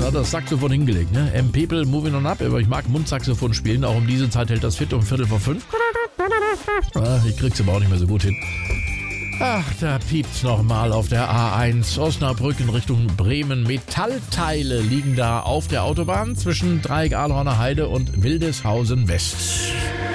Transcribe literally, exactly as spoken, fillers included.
hat das Saxophon hingelegt. Ne? M. People, Moving On Up, aber ich mag Mundsaxophon spielen. Auch um diese Zeit hält das fit um Viertel vor fünf. Ah, ich krieg's aber auch nicht mehr so gut hin. Ach, da piept's nochmal auf der A eins. Osnabrück in Richtung Bremen. Metallteile liegen da auf der Autobahn zwischen Dreieck Ahlhorner Heide und Wildeshausen West.